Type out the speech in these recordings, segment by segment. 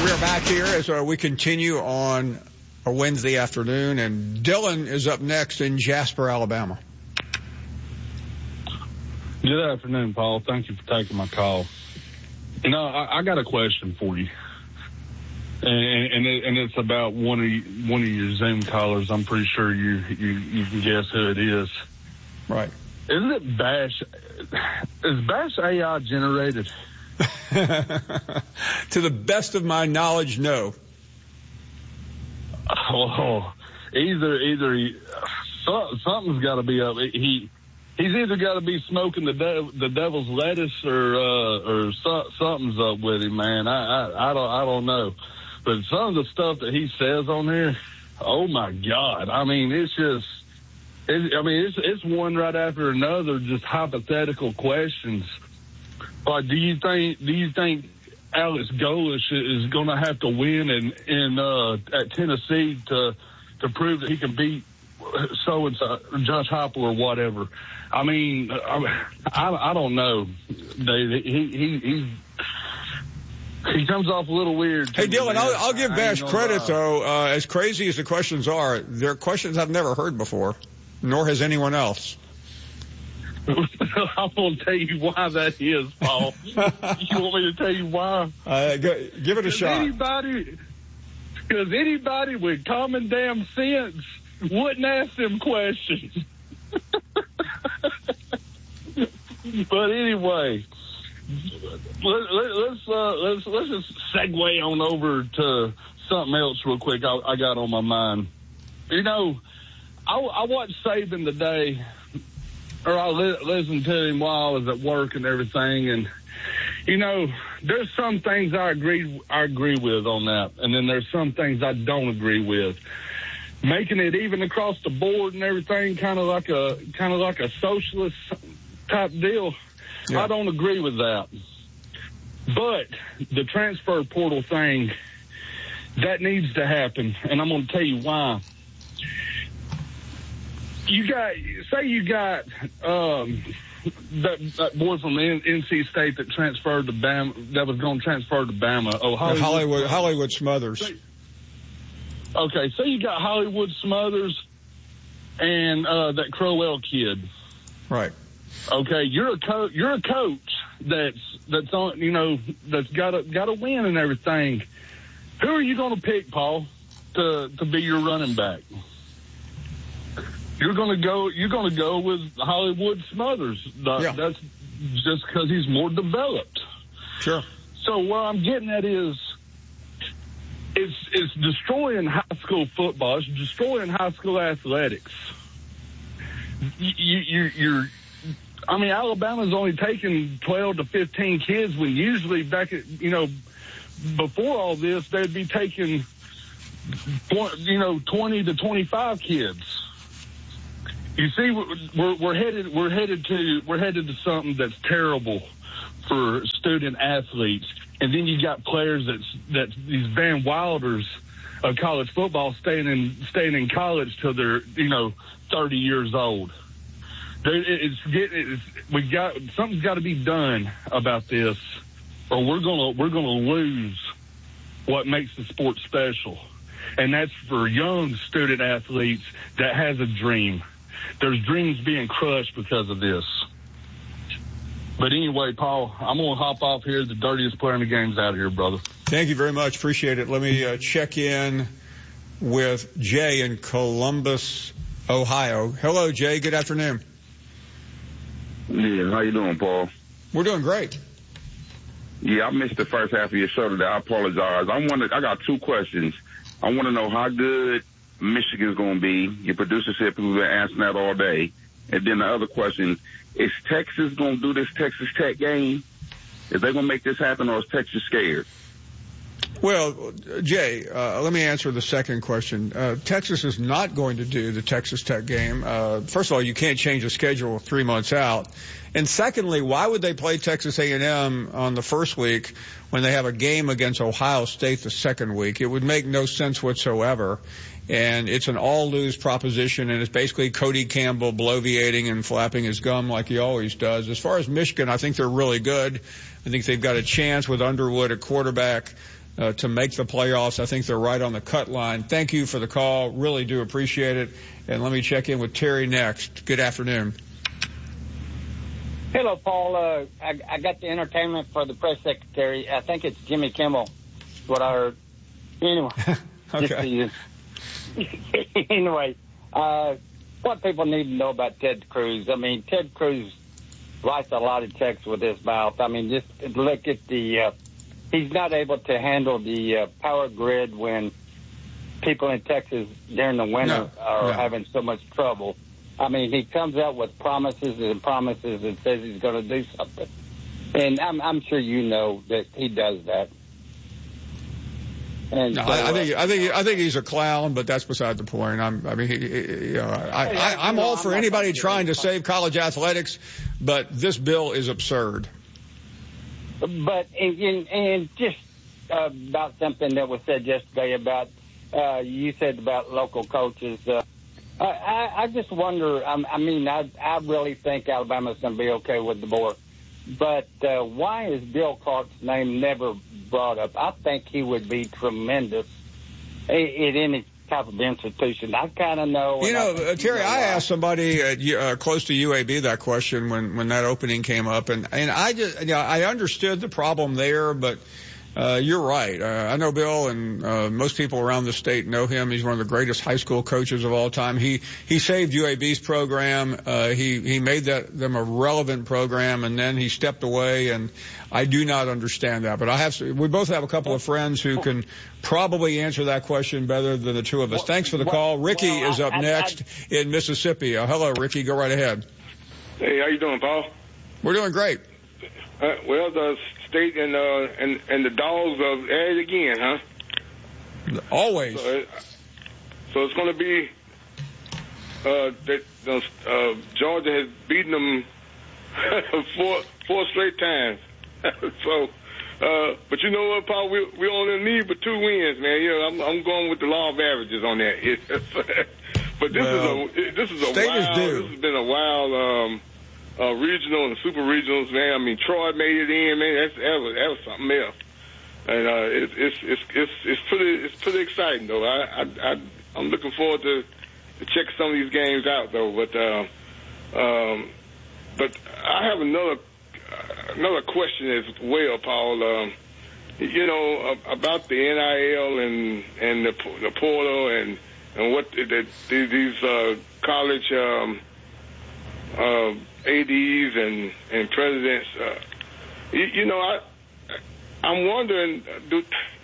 We're back here as we continue on a Wednesday afternoon, and Dylan is up next in Jasper, Alabama. Good afternoon, Paul. Thank you for taking my call. I got a question for you, and it's about one of your Zoom callers. I'm pretty sure you can guess who it is. Right? Isn't it Bash? Is Bash AI generated? To the best of my knowledge, no. Oh, something's got to be up. He's either got to be smoking the devil's lettuce or something's up with him, man. I don't know, but some of the stuff that he says on here, oh my God! I mean, it's one right after another, just hypothetical questions. Like, do you think Alex Golesh is going to have to win at Tennessee to prove that he can beat so-and-so, Josh Heupel or whatever? I mean, I don't know. He comes off a little weird. Hey, Dylan, I'll give Bash credit, though. As crazy as the questions are, they're questions I've never heard before, nor has anyone else. I'm going to tell you why that is, Paul. You want me to tell you why? Give it a shot. Because anybody with common damn sense wouldn't ask them questions. But anyway, let's just segue on over to something else real quick I got on my mind. I watched Saban today, or I listened to him while I was at work and everything, and there's some things I agree with on that, and then there's some things I don't agree with. Making it even across the board and everything, kind of like a socialist type deal. Yeah. I don't agree with that. But the transfer portal thing, that needs to happen, and I'm going to tell you why. You got that boy from NC State that transferred to Bama, that was going to transfer to Bama. Oh, Hollywood Smothers. Okay, so you got Hollywood Smothers and that Crowell kid. Right. Okay, you're a coach that's on, that's got to win and everything. Who are you going to pick, Paul, to be your running back? You're going to go with Hollywood Smothers. That's just because he's more developed. Sure. So what I'm getting at is, it's destroying high school football. It's destroying high school athletics. Alabama's only taking 12 to 15 kids when usually back at, before all this, they'd be taking, 20 to 25 kids. You see, we're headed to something that's terrible for student athletes. And then you got players that these Van Wilders of college football staying in college till they're 30 years old. Something's got to be done about this, or we're gonna lose what makes the sport special, and that's for young student athletes that has a dream. There's dreams being crushed because of this. But anyway, Paul, I'm going to hop off here. The dirtiest player in the game's out of here, brother. Thank you very much. Appreciate it. Let me check in with Jay in Columbus, Ohio. Hello, Jay. Good afternoon. Yeah, how you doing, Paul? We're doing great. Yeah, I missed the first half of your show today. I apologize. I got two questions. I want to know how good Michigan's going to be. Your producer said people have been asking that all day. And then the other question, is Texas going to do this Texas Tech game? Is they going to make this happen, or is Texas scared? Well, Jay, let me answer the second question. Texas is not going to do the Texas Tech game. First of all, you can't change the schedule 3 months out. And secondly, why would they play Texas A&M on the first week when they have a game against Ohio State the second week? It would make no sense whatsoever. And it's an all-lose proposition, and it's basically Cody Campbell bloviating and flapping his gum like he always does. As far as Michigan, I think they're really good. I think they've got a chance with Underwood at quarterback. to make the playoffs. I think they're right on the cut line. Thank you for the call. Really do appreciate it. And let me check in with Terry next. Good afternoon. Hello, Paul. I got the entertainment for the press secretary. I think it's Jimmy Kimmel, what I heard. Anyway. Okay. Anyway, what people need to know about Ted Cruz. I mean, Ted Cruz writes a lot of checks with his mouth. I mean, just look at he's not able to handle the power grid when people in Texas during the winter are having so much trouble. I mean, he comes out with promises and promises and says he's going to do something. And I'm sure you know that he does that. And no, I think he's a clown, but that's beside the point. I'm all for anybody trying to save college athletics, but this bill is absurd. But and just about something that was said yesterday about you said about local coaches. I just wonder. I really think Alabama's going to be okay with the board. But why is Bill Clark's name never brought up? I think he would be tremendous at any type of institution. I kind of know. Terry, I asked somebody close to UAB that question when that opening came up, and I understood the problem there, but you're right. I know Bill, and most people around the state know him. He's one of the greatest high school coaches of all time. He saved UAB's program. He made them a relevant program, and then he stepped away, and I do not understand that. But we both have a couple of friends who can probably answer that question better than the two of us. Thanks for the call. Ricky is up next in Mississippi. Hello, Ricky. Go right ahead. Hey, how you doing, Paul? We're doing great. Well, the state and the dogs are at it again, huh? Always. So it's going to be Georgia has beaten them four straight times. So, but you know what, Paul? We only need but 2 wins, man. I'm going with the law of averages on that. But this has been a wild. Regional and super regionals, man. I mean, Troy made it in, man. That was something else, and it's pretty exciting though. I'm looking forward to check some of these games out though. But I have another question as well, Paul. About the NIL and the portal and what these college ADs and presidents, I'm wondering, do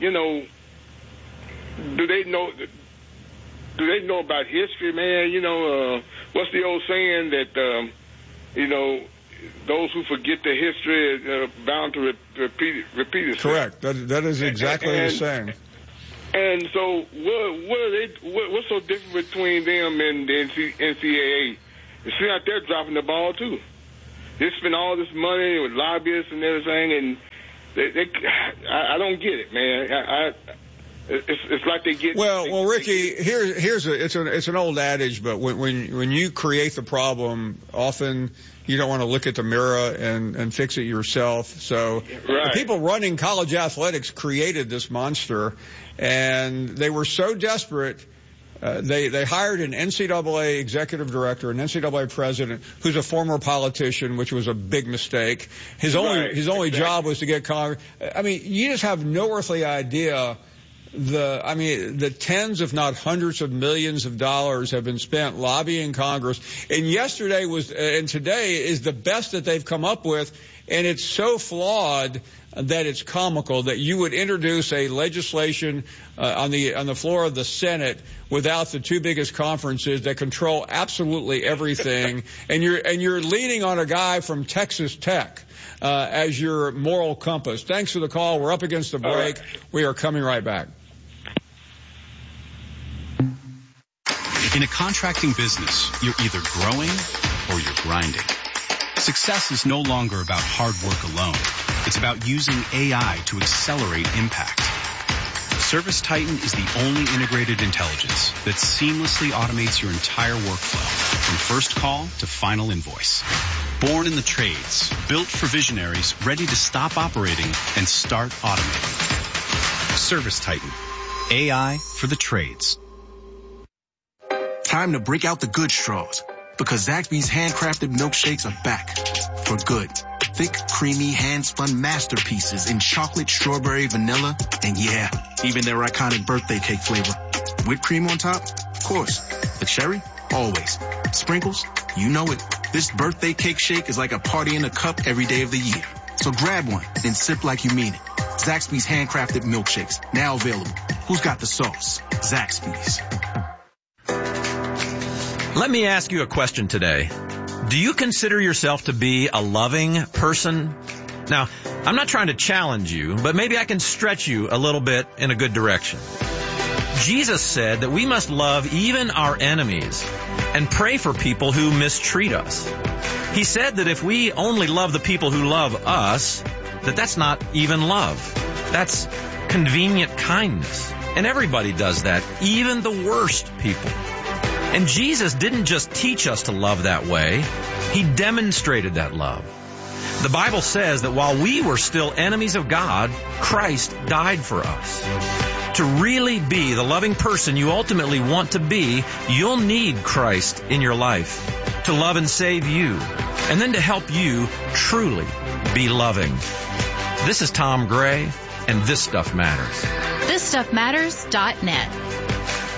they know about history, man? What's the old saying that, those who forget the history are bound to repeat it. Correct. That is exactly the saying. And so what's so different between them and the NCAA? It seems like they're dropping the ball, too. They spend all this money with lobbyists and everything, and I don't get it, man. It's like they get... Well, Ricky, it's an old adage, but when you create the problem, often you don't want to look at the mirror and fix it yourself. So the people running college athletics created this monster, and they were so desperate... They hired an NCAA executive director, an NCAA president, who's a former politician, which was a big mistake. His only job was to get Congress. I mean, you just have no earthly idea. The tens, if not hundreds of millions of dollars have been spent lobbying Congress. And and today is the best that they've come up with. And it's so flawed that it's comical that you would introduce a legislation on the floor of the Senate without the 2 biggest conferences that control absolutely everything, and you're leaning on a guy from Texas Tech as your moral compass. Thanks for the call. We're up against the break. Right. We are coming right back. In a contracting business, you're either growing or you're grinding. Success is no longer about hard work alone. It's about using AI to accelerate impact. ServiceTitan is the only integrated intelligence that seamlessly automates your entire workflow, from first call to final invoice. Born in the trades, built for visionaries ready to stop operating and start automating. ServiceTitan. AI for the trades. Time to break out the good straws, because Zaxby's handcrafted milkshakes are back for good. Thick, creamy, hand-spun masterpieces in chocolate, strawberry, vanilla, and yeah, even their iconic birthday cake flavor. Whipped cream on top? Of course. The cherry? Always. Sprinkles? You know it. This birthday cake shake is like a party in a cup every day of the year. So grab one and sip like you mean it. Zaxby's handcrafted milkshakes, now available. Who's got the sauce? Zaxby's. Let me ask you a question today. Do you consider yourself to be a loving person? Now, I'm not trying to challenge you, but maybe I can stretch you a little bit in a good direction. Jesus said that we must love even our enemies and pray for people who mistreat us. He said that if we only love the people who love us, that's not even love. That's convenient kindness. And everybody does that, even the worst people. And Jesus didn't just teach us to love that way. He demonstrated that love. The Bible says that while we were still enemies of God, Christ died for us. To really be the loving person you ultimately want to be, you'll need Christ in your life to love and save you, and then to help you truly be loving. This is Tom Gray, and This Stuff Matters. ThisStuffMatters.net.